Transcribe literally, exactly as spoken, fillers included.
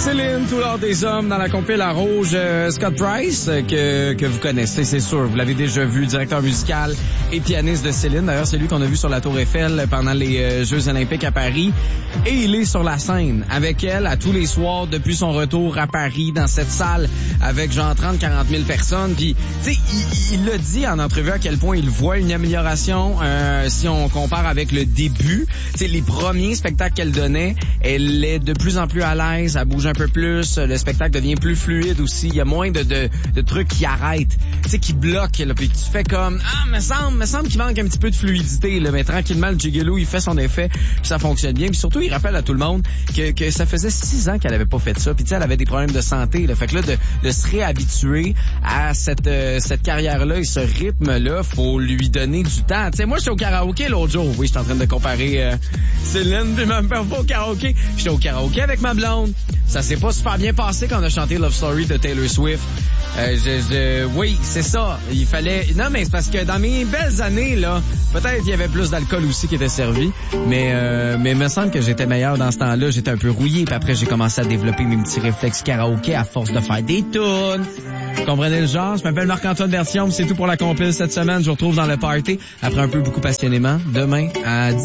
Céline, tout l'or des hommes dans la compile à rouge. Euh, Scott Price, euh, que, que vous connaissez, c'est sûr. Vous l'avez déjà vu, directeur musical et pianiste de Céline. D'ailleurs, c'est lui qu'on a vu sur la Tour Eiffel pendant les euh, Jeux olympiques à Paris. Et il est sur la scène avec elle à tous les soirs depuis son retour à Paris, dans cette salle avec genre trente à quarante mille personnes. Puis, tu sais, il, il l'a dit en entrevue à quel point il voit une amélioration euh, si on compare avec le début. Tu sais, les premiers spectacles qu'elle donnait, elle est de plus en plus à l'aise, elle bouge un peu plus, le spectacle devient plus fluide aussi, il y a moins de, de, de trucs qui arrêtent, tu sais, qui bloquent, là, puis tu fais comme, ah, me semble, me semble qu'il manque un petit peu de fluidité, là, mais tranquillement, le gigolo, il fait son effet, puis ça fonctionne bien, puis surtout, il rappelle à tout le monde que, que ça faisait six ans qu'elle avait pas fait ça, puis tu sais, elle avait des problèmes de santé, là, fait que là, de, de se réhabituer à cette, euh, cette carrière-là et ce rythme-là, faut lui donner du temps. Tu sais, moi, j'étais au karaoké l'autre jour, oui, j'étais en train de comparer euh, Céline, puis même pas au karaoké, j'étais au karaoké avec ma blonde, ça s'est pas super bien passé quand on a chanté Love Story de Taylor Swift. Euh, je, je, oui, c'est ça. Il fallait... Non, mais c'est parce que dans mes belles années, là, peut-être il y avait plus d'alcool aussi qui était servi, mais euh, mais il me semble que j'étais meilleur dans ce temps-là. J'étais un peu rouillé, puis après, j'ai commencé à développer mes petits réflexes karaoké à force de faire des tunes. Vous comprenez le genre? Je m'appelle Marc-Antoine Berthiaume. C'est tout pour la compile cette semaine. Je vous retrouve dans le party après un peu beaucoup passionnément demain à dix